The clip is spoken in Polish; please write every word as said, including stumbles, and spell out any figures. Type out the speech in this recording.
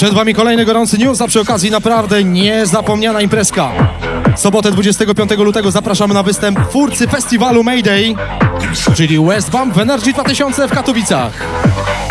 Przed wami kolejny gorący news, a przy okazji naprawdę niezapomniana imprezka. W sobotę dwudziestego piątego lutego zapraszamy na występ twórcy festiwalu Mayday, czyli West Bump w Energy dwa tysiące w Katowicach.